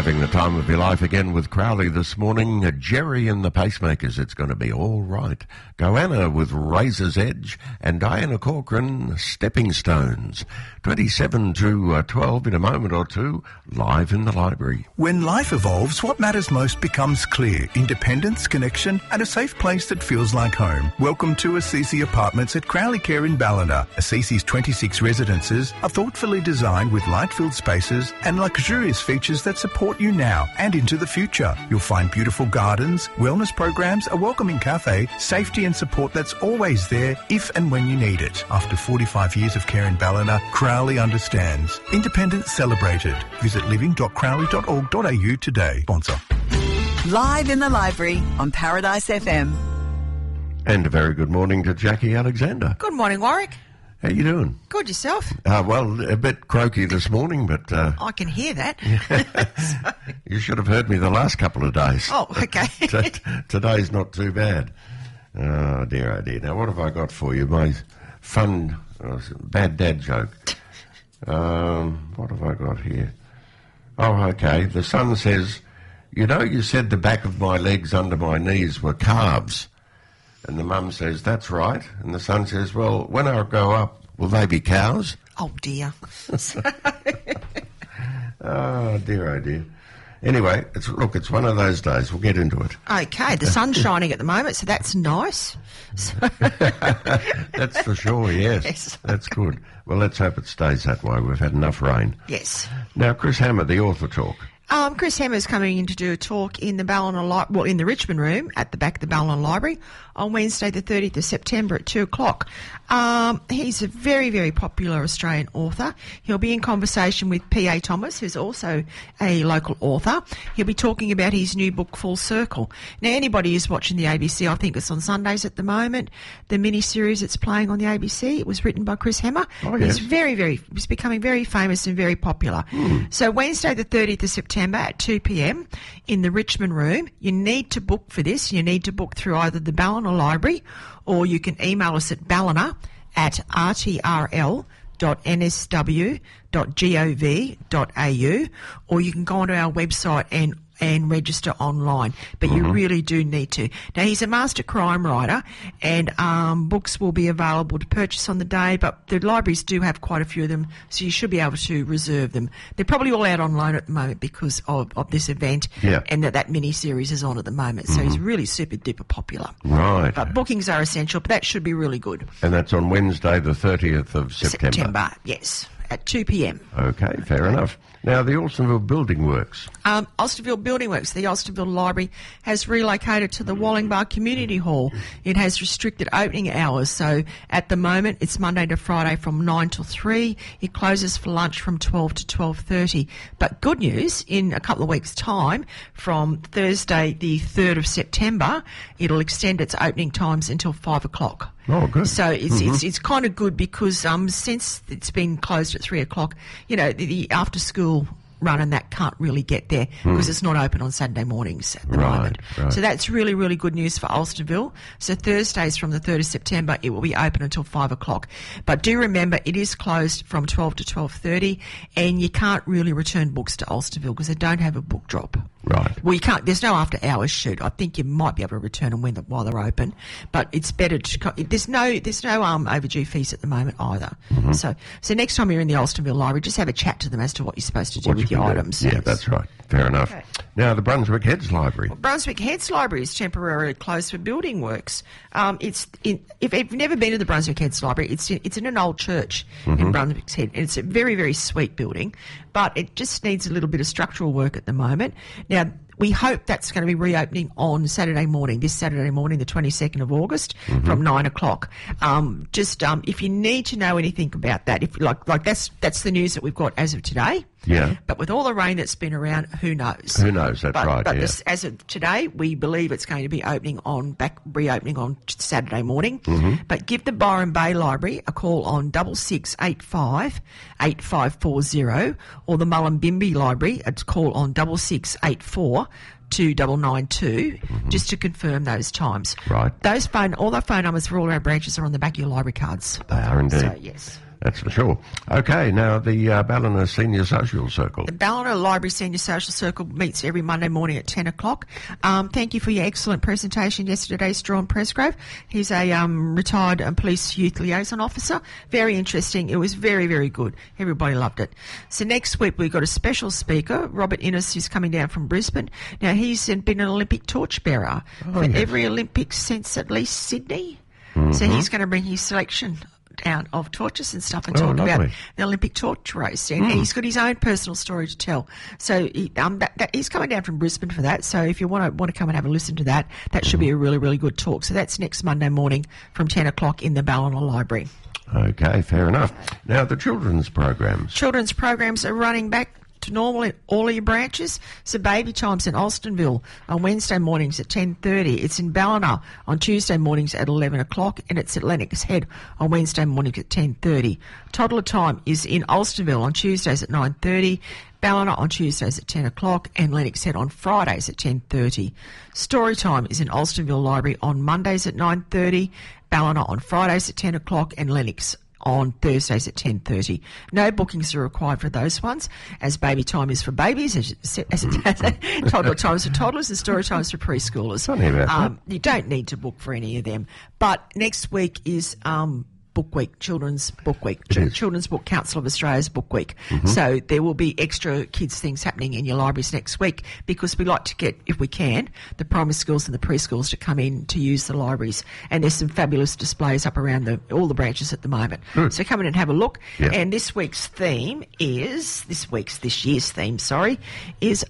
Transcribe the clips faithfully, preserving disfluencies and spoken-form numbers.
Having the time of your life again with Crowley this morning. Uh, Jerry and the Pacemakers, It's Going to Be All Right. Goanna with Razor's Edge, and Diana Corcoran, Stepping Stones. twenty-seven to twelve in a moment or two, live in the library. When life evolves, what matters most becomes clear. Independence, connection, and a safe place that feels like home. Welcome to Assisi Apartments at Crowley Care in Ballina. Assisi's twenty-six residences are thoughtfully designed with light-filled spaces and luxurious features that support you now and into the future. You'll find beautiful gardens, wellness programs, a welcoming cafe, safety and support that's always there if and when you need it. After forty-five years of care in Ballina, Crowley understands. Independence celebrated. Visit living dot crowley dot org dot a u today. Sponsor. Live in the library on Paradise F M. And a very good morning to Jackie Alexander. Good morning, Warwick. How you doing? Good, yourself? Uh, well, a bit croaky this morning, but... Uh, I can hear that. You should have heard me the last couple of days. Oh, okay. T- today's not too bad. Oh, dear, oh, dear. Now, what have I got for you? My fun, uh, bad dad joke. Um, what have I got here? Oh, okay. The son says, you know, you said the back of my legs under my knees were calves. And the mum says, that's right. And the son says, well, when I grow up, will they be cows? Oh, dear. Oh, dear, oh, dear. Anyway, it's, look, it's one of those days. We'll get into it. Okay, the sun's shining at the moment, so that's nice. That's for sure, yes. Yes. That's good. Well, let's hope it stays that way. We've had enough rain. Yes. Now, Chris Hammer, the author talk. Um, Chris Hammer's coming in to do a talk in the Ballina Li- well, in the Richmond Room at the back of the Ballina Library on Wednesday the thirtieth of September at two o'clock. Um, he's a very, very popular Australian author. He'll be in conversation with P A Thomas, who's also a local author. He'll be talking about his new book, Full Circle. Now, anybody who's watching the A B C, I think it's on Sundays at the moment, the mini-series that's playing on the A B C, it was written by Chris Hammer. Oh, yes. He's very, very, he's becoming very famous and very popular. Mm. So Wednesday the thirtieth of September at two p.m. in the Richmond Room. You need to book for this. You need to book through either the Ballina Library, or you can email us at ballina at r t r l dot n s w dot gov dot a u, or you can go onto our website and and register online, but mm-hmm. you really do need to. Now, he's a master crime writer, and um, books will be available to purchase on the day, but the libraries do have quite a few of them, so you should be able to reserve them. They're probably all out on loan at the moment because of, of this event, yeah. and that, that mini-series is on at the moment, so mm-hmm. he's really super-duper popular. Right. But bookings are essential, but that should be really good. And that's on Wednesday the thirtieth of September? September, yes, at two p.m. Okay, fair enough. Now, the Alstonville Building Works. Um, Alstonville Building Works, the Alstonville Library, has relocated to the Wallingbar Community Hall. It has restricted opening hours, so at the moment it's Monday to Friday from nine till three. It closes for lunch from twelve to twelve thirty. But good news, in a couple of weeks' time, from Thursday the third of September, it'll extend its opening times until five o'clock. Oh, good. So it's mm-hmm. it's it's kind of good because um since it's been closed at three o'clock, you know, the, the after school run and that can't really get there because mm. it's not open on Saturday mornings at the right, moment. Right. So that's really, really good news for Alstonville. So Thursdays from the third of September, it will be open until five o'clock. But do remember, it is closed from twelve to twelve thirty, and you can't really return books to Alstonville because they don't have a book drop. Right. Well, you can't. There's no after-hours shoot. I think you might be able to return them when the, while they're open, but it's better to. There's no there's no um overdue fees at the moment either. Mm-hmm. So so next time you're in the Alstonville Library, just have a chat to them as to what you're supposed to do what with you your do. items. Yeah, yes. that's right. Fair enough. Okay. Now, the Brunswick Heads Library. Well, Brunswick Heads Library is temporarily closed for building works. Um, it's in, if you've never been to the Brunswick Heads Library, it's in, it's in an old church mm-hmm. in Brunswick Head, and it's a very, very sweet building, but it just needs a little bit of structural work at the moment. Now, we hope that's going to be reopening on Saturday morning, this Saturday morning, the twenty-second of August, mm-hmm. from nine o'clock. Um, just um, if you need to know anything about that, if like like that's that's the news that we've got as of today. Yeah. But with all the rain that's been around, who knows? Who knows? That's but, right. But yeah. this, as of today, we believe it's going to be opening on back reopening on Saturday morning. Mm-hmm. But give the Byron Bay Library a call on double six eight five eight five four zero, or the Mullumbimby Library a call on double six eight four. two double nine two, mm-hmm. just to confirm those times. Right. Those phone, all the phone numbers for all our branches are on the back of your library cards. They are indeed. So, yes. That's for sure. Okay, now the uh, Ballina Senior Social Circle. The Ballina Library Senior Social Circle meets every Monday morning at ten o'clock. Um, thank you for your excellent presentation yesterday, Strawn Presgrove. He's a um, retired um, police youth liaison officer. Very interesting. It was very, very good. Everybody loved it. So next week we've got a special speaker, Robert Innes, who's coming down from Brisbane. Now, he's been an Olympic torchbearer Oh, for yes. every Olympics since at least Sydney. Mm-hmm. So he's going to bring his selection out of torches and stuff and Oh, talk about lovely. the Olympic torch race. And he's got his own personal story to tell. So he, um, that, that, he's coming down from Brisbane for that. So if you want to want to come and have a listen to that, that should be a really, really good talk. So that's next Monday morning from ten o'clock in the Ballina Library. Okay, fair enough. Now, the children's programs. Children's programs are running back to normal in all of your branches. So Baby Time's in Alstonville on Wednesday mornings at ten thirty. It's in Ballina on Tuesday mornings at eleven o'clock, and it's at Lennox Head on Wednesday mornings at ten thirty. Toddler Time is in Alstonville on Tuesdays at nine thirty. Ballina on Tuesdays at ten o'clock, and Lennox Head on Fridays at ten thirty. Story Time is in Alstonville Library on Mondays at nine thirty. Ballina on Fridays at ten o'clock, and Lennox on Thursdays at ten thirty. No bookings are required for those ones, as Baby Time is for babies, as, as, as Toddler Time is for toddlers, and Story Time is for preschoolers. Funny about um, you don't need to book for any of them. But next week is um, Book Week, Children's Book Week, Ch- Children's Book Council of Australia's Book Week. Mm-hmm. So there will be extra kids things happening in your libraries next week, because we like to get, if we can, the primary schools and the preschools to come in to use the libraries. And there's some fabulous displays up around the, all the branches at the moment. Good. So come in and have a look. Yep. And this week's theme is, this week's, this year's theme, sorry, is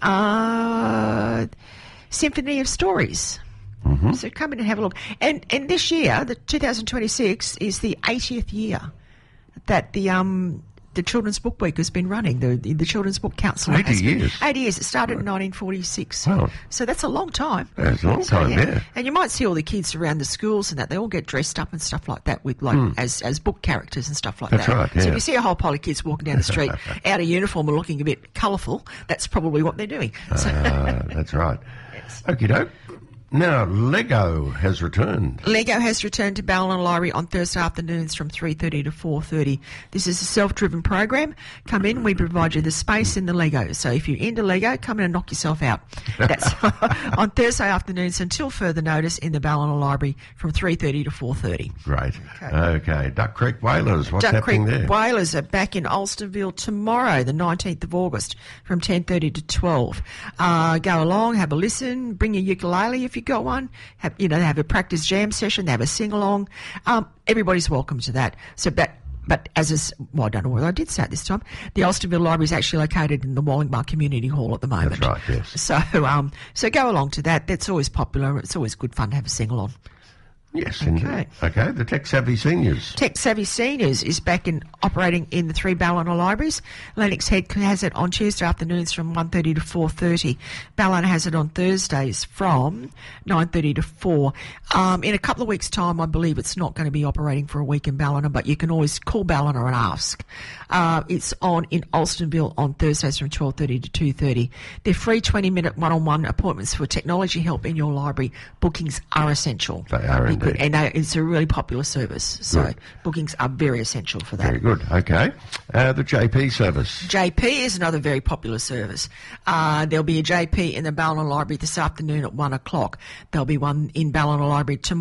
uh, Symphony of Stories. Mm-hmm. So come in and have a look. And and this year, the two thousand twenty-six, is the eightieth year that the um the Children's Book Week has been running. The the, the Children's Book Council. eighty has been- years. eighty years. It started in nineteen forty-six. Wow. So that's a long time. That's a long So, time, yeah. And you might see all the kids around the schools and that. They all get dressed up and stuff like that with like as as book characters and stuff like That's that. right, So yeah. if you see a whole pile of kids walking down the street out of uniform and looking a bit colourful, that's probably what they're doing. So, Ah, that's right. Okie doke. Now, Lego has returned. Lego has returned to Ballina Library on Thursday afternoons from three thirty to four thirty. This is a self-driven program. Come in, we provide you the space in the Lego. So if you're into Lego, come in and knock yourself out. That's on Thursday afternoons until further notice in the Ballina Library from three thirty to four thirty. Great. Okay. Okay. Duck Creek Whalers, what's Duck Creek happening there? Whalers are back in Alstonville tomorrow, the nineteenth of August, from ten thirty to twelve. Uh, go along, have a listen, bring your ukulele if you've got one. Have, you know, they have a practice jam session, they have a sing-along. Um, everybody's welcome to that. So, but, but as is, well, I don't know whether I did say it this time, the Alstonville Library is actually located in the Wallingbar Community Hall at the moment. That's right, yes. So, um, so go along to that. That's always popular. It's always good fun to have a sing-along. Yes, Okay. indeed. Okay, the Tech Savvy Seniors. Tech Savvy Seniors is back in operating in the three Ballina libraries. Lennox Head has it on Tuesday afternoons from one thirty to four thirty. Ballina has it on Thursdays from nine thirty to four. Um, in a couple of weeks' time, I believe it's not going to be operating for a week in Ballina, but you can always call Ballina and ask. Uh, it's on in Alstonville on Thursdays from twelve thirty to two thirty. They're free twenty-minute one-on-one appointments for technology help in your library. Bookings are essential. They are indeed. And uh, it's a really popular service, so Good. bookings are very essential for that. Very good. Okay. Uh, the J P service. J P is another very popular service. Uh, there'll be a J P in the Ballina Library this afternoon at one o'clock. There'll be one in Ballina Library tomorrow.